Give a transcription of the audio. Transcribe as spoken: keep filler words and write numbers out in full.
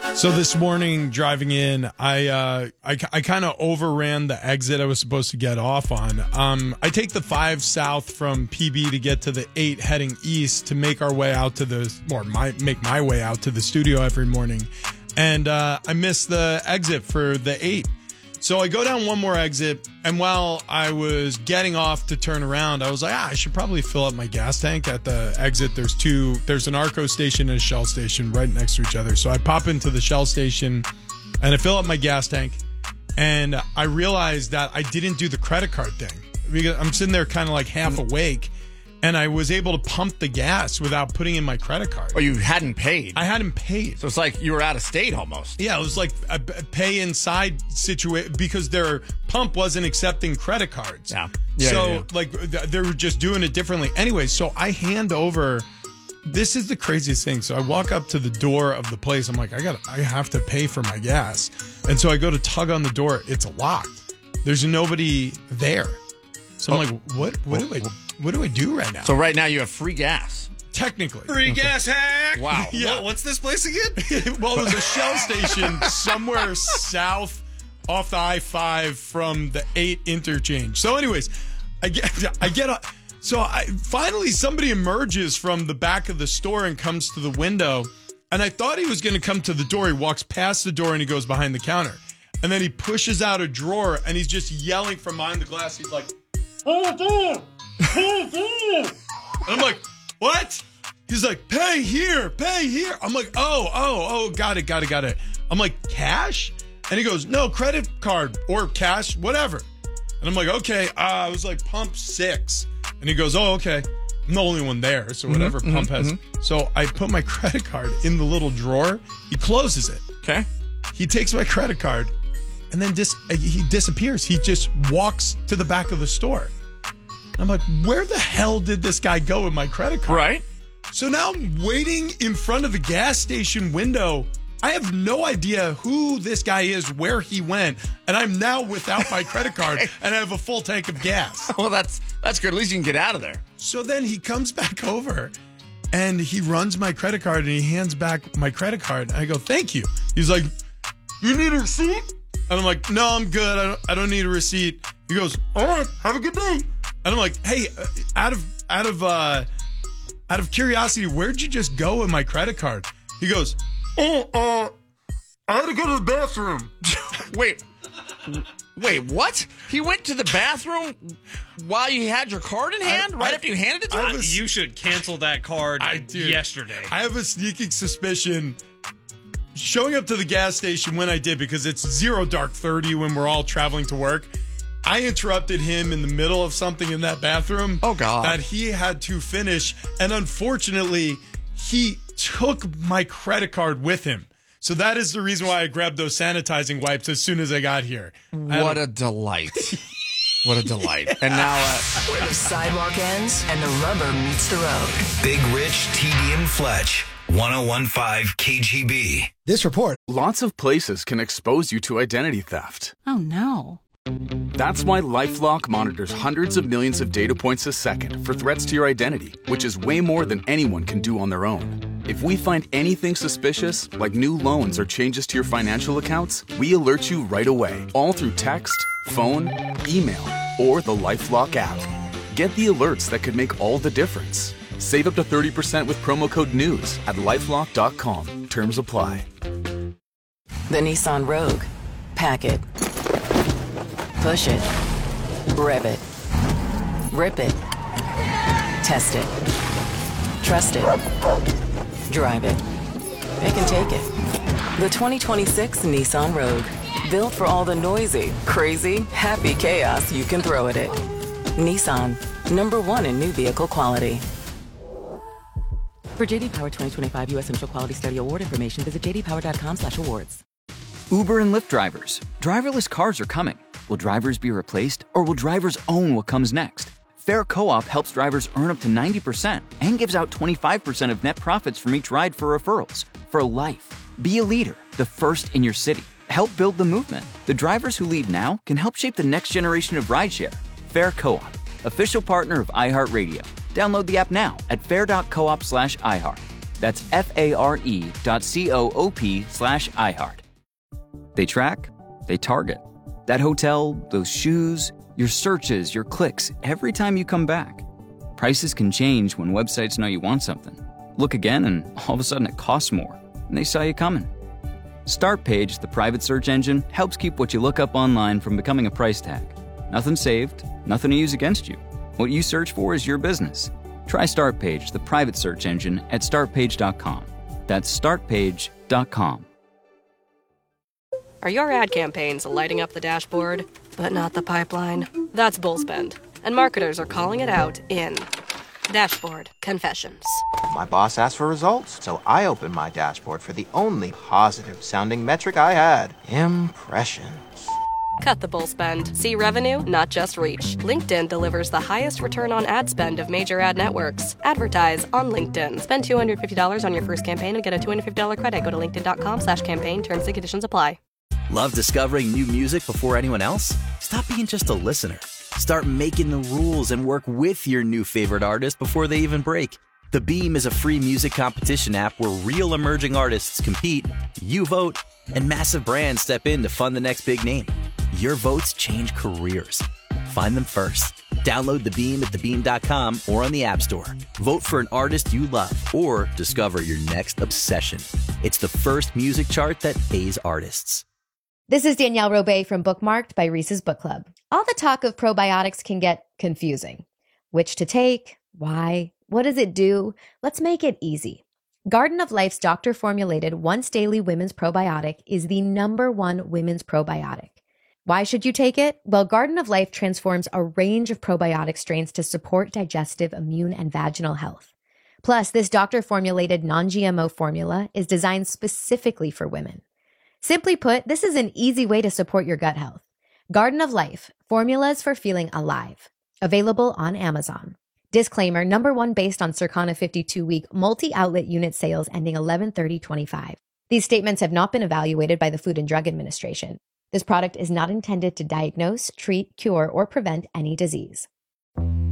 So this morning driving in, I uh, I, I kind of overran the exit I was supposed to get off on. Um, I take the five south from P B to get to the eight heading east to make our way out to the, or my, make my way out to the studio every morning. And uh, I missed the exit for the eight. So I go down one more exit, and while I was getting off to turn around, I was like, ah, I should probably fill up my gas tank at the exit. There's two, there's an Arco station and a Shell station right next to each other. So I pop into the Shell station, and I fill up my gas tank, and I realized that I didn't do the credit card thing. Because I'm sitting there kind of like half awake, and I was able to pump the gas without putting in my credit card. Oh, you hadn't paid. I hadn't paid. So it's like you were out of state almost. Yeah, it was like a pay inside situation because their pump wasn't accepting credit cards. Yeah. yeah so, yeah, yeah. like, they were just doing it differently. Anyway, so I hand over. This is the craziest thing. So I walk up to the door of the place. I'm like, I got, I have to pay for my gas. And so I go to tug on the door. It's locked. There's nobody there. So I'm oh. like, what? What do I? What do I do right now? So right now you have free gas. Technically. Free gas hack. Wow. Yeah. What, what's this place again? Well, it was a Shell station somewhere south off the I five from the eight interchange. So anyways, I get I get a, so I finally somebody emerges from the back of the store and comes to the window, and I thought he was going to come to the door. He walks past the door and he goes behind the counter. And then he pushes out a drawer and he's just yelling from behind the glass. He's like, "Oh, damn. Pay here." And I'm like, what? He's like, pay here, pay here. I'm like, oh, oh, oh, got it, got it, got it. I'm like, cash? And he goes, no, credit card or cash, whatever. And I'm like, okay. Uh, I was like, pump six. And he goes, oh, okay. I'm the only one there, so whatever mm-hmm, pump mm-hmm, has. Mm-hmm. So I put my credit card in the little drawer. He closes it. Okay. He takes my credit card and then dis- he disappears. He just walks to the back of the store. I'm like, where the hell did this guy go with my credit card? Right. So now I'm waiting in front of the gas station window. I have no idea who this guy is, where he went, and I'm now without my credit card, and I have a full tank of gas. Well, that's that's good. At least you can get out of there. So then he comes back over, and he runs my credit card, and he hands back my credit card. And I go, thank you. He's like, you need a receipt? And I'm like, no, I'm good. I don't, I don't need a receipt. He goes, all right, have a good day. And I'm like, hey, uh, out of out of uh, out of curiosity, where'd you just go with my credit card? He goes, oh, uh, I had to go to the bathroom. Wait, wait, what? He went to the bathroom while you had your card in hand, I, right I, after you handed it to him? A, you should cancel that card I, dude, yesterday. I have a sneaking suspicion. Showing up to the gas station when I did, because it's zero dark thirty when we're all traveling to work, I interrupted him in the middle of something in that bathroom. Oh, God. That he had to finish. And unfortunately, he took my credit card with him. So that is the reason why I grabbed those sanitizing wipes as soon as I got here. What a delight. What a delight. And now... Uh, Where the sidewalk ends and the rubber meets the road. Big Rich, T D and Fletch. one oh one point five K G B. This report. Lots of places can expose you to identity theft. Oh, no. That's why LifeLock monitors hundreds of millions of data points a second for threats to your identity, which is way more than anyone can do on their own. If we find anything suspicious, like new loans or changes to your financial accounts, we alert you right away, all through text, phone, email, or the LifeLock app. Get the alerts that could make all the difference. Save up to thirty percent with promo code NEWS at lifelock dot com. Terms apply. The Nissan Rogue. Pack it. Push it. Rev it. Rip it. Test it. Trust it. Drive it. Pick and take it. The twenty twenty-six Nissan Rogue. Built for all the noisy, crazy, happy chaos you can throw at it. Nissan. Number one in new vehicle quality. For J D Power twenty twenty-five U S Initial Quality Study Award information, visit j d power dot com slash awards. Uber and Lyft drivers. Driverless cars are coming. Will drivers be replaced, or will drivers own what comes next? Fair Co-op helps drivers earn up to ninety percent and gives out twenty-five percent of net profits from each ride for referrals. For life. Be a leader, the first in your city. Help build the movement. The drivers who lead now can help shape the next generation of rideshare. Fair Co-op, official partner of iHeartRadio. Download the app now at fair dot coop slash iHeart. That's F-A-R-E dot C-O-O-P slash iHeart. They track, they target. That hotel, those shoes, your searches, your clicks, every time you come back. Prices can change when websites know you want something. Look again and all of a sudden it costs more, and they saw you coming. Startpage, the private search engine, helps keep what you look up online from becoming a price tag. Nothing saved, nothing to use against you. What you search for is your business. Try Startpage, the private search engine, at startpage dot com. That's startpage dot com. Are your ad campaigns lighting up the dashboard, but not the pipeline? That's Bullspend, and marketers are calling it out in Dashboard Confessions. My boss asked for results, so I opened my dashboard for the only positive-sounding metric I had: impressions. Cut the bull spend. See revenue, not just reach. LinkedIn delivers the highest return on ad spend of major ad networks. Advertise on LinkedIn. Spend two hundred fifty dollars on your first campaign and get a two hundred fifty dollars credit. Go to linkedin.com slash campaign. Terms and conditions apply. Love discovering new music before anyone else? Stop being just a listener. Start making the rules and work with your new favorite artist before they even break. The Beam is a free music competition app where real emerging artists compete, you vote, and massive brands step in to fund the next big name. Your votes change careers. Find them first. Download The Beam at the beam dot com or on the App Store. Vote for an artist you love or discover your next obsession. It's the first music chart that pays artists. This is Danielle Robay from Bookmarked by Reese's Book Club. All the talk of probiotics can get confusing. Which to take? Why? What does it do? Let's make it easy. Garden of Life's doctor-formulated once-daily women's probiotic is the number one women's probiotic. Why should you take it? Well, Garden of Life transforms a range of probiotic strains to support digestive, immune, and vaginal health. Plus, this doctor-formulated non-G M O formula is designed specifically for women. Simply put, this is an easy way to support your gut health. Garden of Life, formulas for feeling alive. Available on Amazon. Disclaimer, number one based on Circana fifty-two week multi-outlet unit sales ending eleven thirty twenty-five. These statements have not been evaluated by the Food and Drug Administration. This product is not intended to diagnose, treat, cure, or prevent any disease.